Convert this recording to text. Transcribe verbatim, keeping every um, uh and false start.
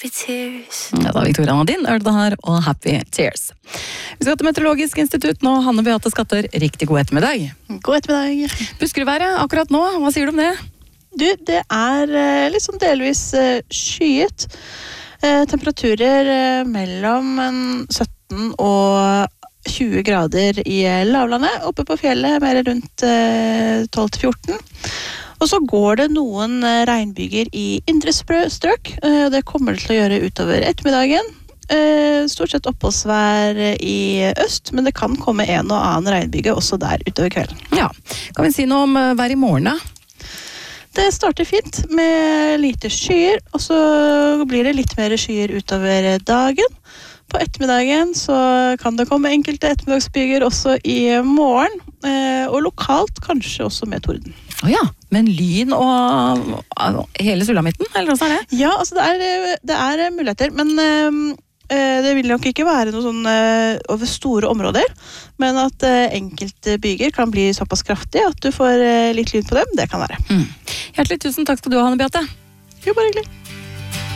Happy Tears. Ja, da Victoria Nadine hørte det her, og Happy Tears. Vi skal til Meteorologisk institutt nå. Hanne Beate Skatter, riktig god ettermiddag. God ettermiddag. Buskerudværet akkurat nå, hva sier du om det? Du, det er eh, litt sånn delvis eh, skyet. Eh, temperaturer eh, mellom en sytten og tjue grader i lavlandet, oppe på fjellet mer rundt eh, tolv til fjorten. Og så går det noen eh, regnbyger i indre sprø- strøk, eh, det kommer det til å gjøre utover ettermiddagen. Eh, stort sett oppholdsvær i øst, men det kan komme en og annen regnbyge også der utover kvelden. Ja, kan vi si noe om eh, vær i morgen da? Det starter fint med lite skyer, og så blir det litt mer skyer utover dagen. På ettermiddagen så kan det komme enkelte ettermiddagsbyger også i morgen, eh, og lokalt kanskje også med torden. Åja, men lyn og, og hele sulamitten, eller hva er det? Ja, altså det er, det er muligheter, men eh, det vil nok ikke være noe sånn eh, over store områder, men at eh, enkelte byger kan bli såpass kraftige at du får eh, litt lyn på dem, det kan være. Mm. Hjertelig tusen takk skal du ha, Hanne Beate. Jo, bare hyggelig.